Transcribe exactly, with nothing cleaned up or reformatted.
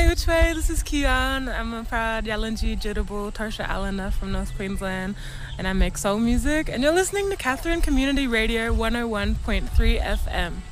Hey, which way? This is Kian. I'm a proud Yalanji Jitable Tarsha Allena from North Queensland, and I make soul music. And you're listening to Catherine Community Radio one oh one point three F M.